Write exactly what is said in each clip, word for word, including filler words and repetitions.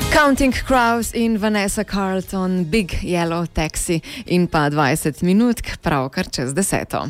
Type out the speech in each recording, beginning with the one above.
Counting Crows in Vanessa Carlton, Big Yellow Taxi in pa dvajset minut, pravkar čez deseto.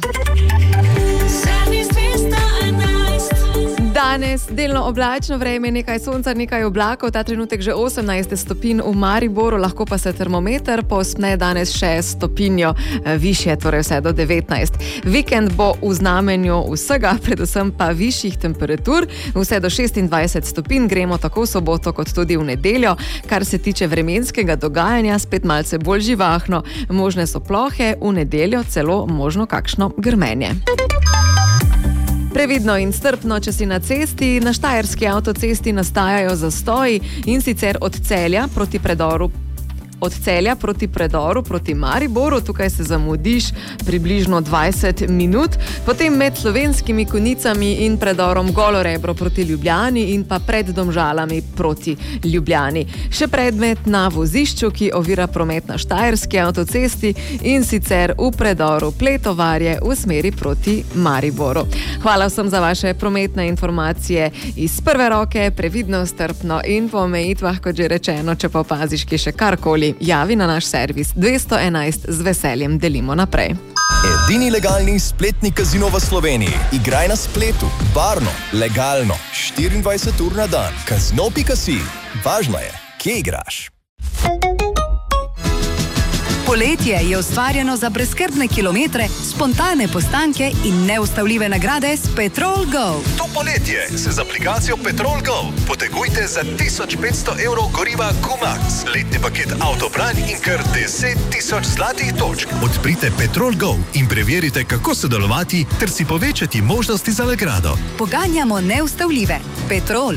Danes delno oblačno vreme, nekaj sonca, nekaj oblakov, ta trenutek že osemnajst stopinj v Mariboru, lahko pa se termometer povzpne danes še stopinjo višje, torej vse do devetnajst. Vikend bo v znamenju vsega, predvsem pa višjih temperatur, vse do šestindvajset stopinj, gremo tako v soboto kot tudi v nedeljo. Kar se tiče vremenskega dogajanja, spet malce bolj živahno, možne so plohe, v nedeljo celo možno kakšno grmenje. Previdno in strpno, če si na cesti. Na štajerski avtocesti nastajajo zastoji, in sicer od Celja proti predoru Od Celja proti predoru proti Mariboru, tukaj se zamudiš približno dvajset minut, potem med Slovenskimi Konjicami in predorom Golo Rebro proti Ljubljani in pa pred Domžalami proti Ljubljani. Še predmet na vozišču, ki ovira promet na štajerski avtocesti, in sicer v predoru Pletovarje v smeri proti Mariboru. Hvala vsem za vaše prometne informacije iz prve roke, previdno, strpno in po omejitvah, kot že rečeno, če pa opaziš, ki še karkoli, javi na naš servis dvesto enajst, z veseljem delimo naprej. Edini legalni spletni kazino v Sloveniji. Igraj na spletu, varno, legalno, štiriindvajset ur na dan. Kazino pika si. Važno je, kje igraš. Poletje je ustvarjeno za brezskrbne kilometre, spontane postanke in neustavljive nagrade s Petrol Go. To poletje se z aplikacijo Petrol Go potegujte za tisoč petsto evrov goriva Q-Max, letni paket avtobranj in kar deset tisoč zlatih točk. Odprite Petrol Go in preverite, kako sodelovati ter si povečati možnosti za nagrado. Poganjamo neustavljive. Petrol.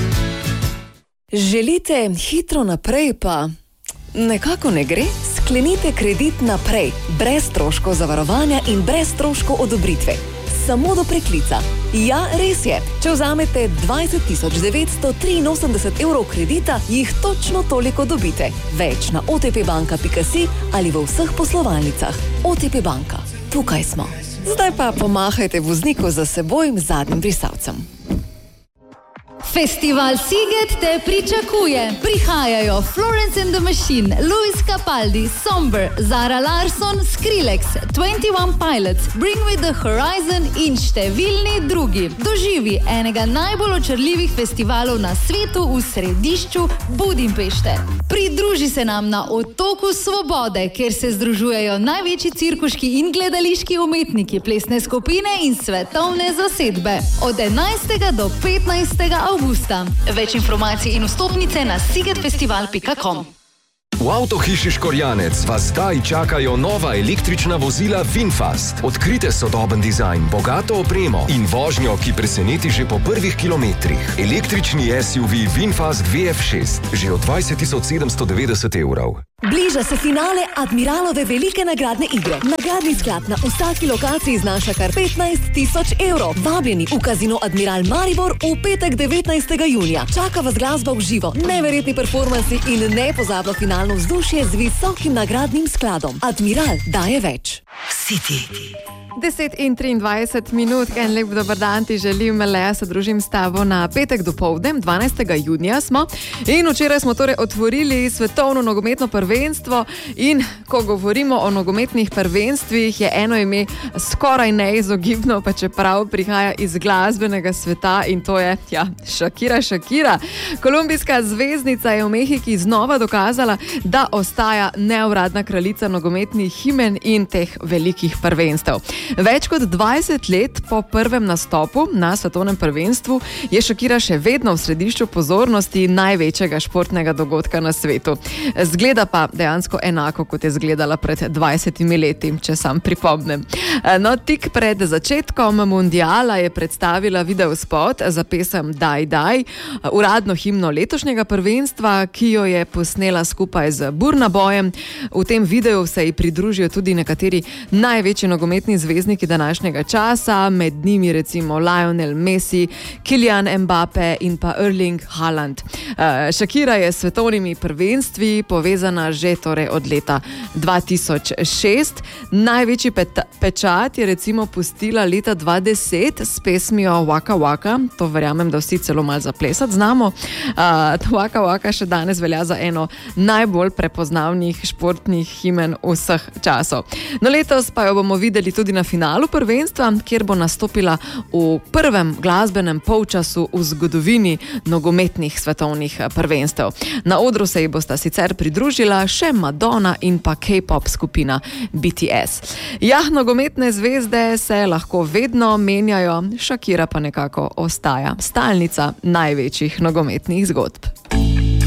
Želite hitro naprej, pa nekako ne gre? Sklenite kredit naprej, brez stroškov zavarovanja in brez stroškov odobritve. Samo do preklica. Ja, res je. Če vzamete dvajset tisoč devetsto triinosemdeset evrov kredita, jih točno toliko dobite. Več na o te pe banka pika si ali v vseh poslovalnicah. O te pe banka. Tukaj smo. Zdaj pa pomahajte vozniku za seboj z zadnjim brisalcem. Festival Sziget te pričakuje. Prihajajo Florence and the Machine, Luis Capaldi, Somber, Zara Larsson, Skrillex, dvajset ena Pilots, Bring Me the Horizon in številni drugi. Doživi enega najbolj očarljivih festivalov na svetu v središču Budimpešte. Pridruži se nam na Otoku Svobode, kjer se združujejo največji cirkuški in gledališki umetniki, plesne skupine in svetovne zasedbe. Od enajstega do petnajstega avgusta. Več informacij in vstopnice na sigetfestival pika com. V Avtohiši Škorjanec vas zdaj čakajo nova električna vozila VinFast. Odkrite sodoben dizajn, bogato opremo in vožnjo, ki preseneti že po prvih kilometrih. Električni es ju vi VinFast ve ef šest, že od dvajset tisoč sedemsto devetdeset evrov. Bliža se finale Admiralove velike nagradne igre. Nagradni sklad na vsaki lokaciji znaša kar petnajst tisoč evrov. Vabljeni v Kazino Admiral Maribor v petek devetnajstega junija. Čaka vas glasba v živo, neverjetni performansi in nepozabno finalno vzdušje z visokim nagradnim skladom. Admiral daje več. City. deset in triindvajset minut, en lep dober dan ti želim, Lea, se družim s tabo na petek dopoldne, dvanajstega junija smo, in včeraj smo torej otvorili svetovno nogometno prvenstvo, in ko govorimo o nogometnih prvenstvih, je eno ime skoraj neizogibno, pa čeprav prihaja iz glasbenega sveta, in to je, ja, Shakira Shakira. Kolumbijska zvezdnica je v Mehiki znova dokazala, da ostaja neuradna kraljica nogometnih himen in teh velikih prvenstev. Več kot dvajset let po prvem nastopu na svetovnem prvenstvu je Shakira še vedno v središču pozornosti največjega športnega dogodka na svetu. Zgleda pa dejansko enako, kot je zgledala pred dvajsetimi leti, če sam pripomnem. No, tik pred začetkom mundiala je predstavila videospot za pesem Daj, daj, uradno himno letošnjega prvenstva, ki jo je posnela skupaj z Burna Boyem. V tem videu se ji pridružijo tudi nekateri največji nogometni zvezdniki zvezdniki današnjega časa, med njimi recimo Lionel Messi, Kylian Mbappe in pa Erling Haaland. Uh, Shakira je s svetovnimi prvenstvi povezana že torej od leta dva tisoč šest. Največji peta, pečat je recimo pustila leta dva tisoč deset s pesmijo Waka Waka. To verjamem, da vsi celo malo zaplesati znamo. Uh, Waka Waka še danes velja za eno najbolj prepoznavnih športnih himen vseh časov. No, letos pa jo bomo videli tudi na finalu prvenstva, kjer bo nastopila v prvem glasbenem polčasu v zgodovini nogometnih svetovnih prvenstev. Na odru se ji bosta sicer pridružila še Madonna in pa K-pop skupina B T S. Ja, nogometne zvezde se lahko vedno menjajo, Shakira pa nekako ostaja stalnica največjih nogometnih zgodb.